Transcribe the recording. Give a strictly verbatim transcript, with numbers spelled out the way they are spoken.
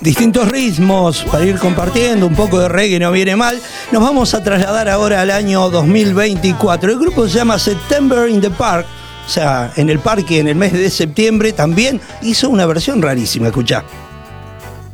distintos ritmos para ir compartiendo, un poco de reggae no viene mal. Nos vamos a trasladar ahora al año dos mil veinticuatro. El grupo se llama September in the Park, o sea, en el parque en el mes de septiembre. También hizo una versión rarísima, escuchá.